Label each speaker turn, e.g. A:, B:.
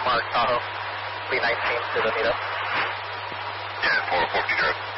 A: Mark Tahoe, B19 to the meetup.
B: 10-4, 14 Earth.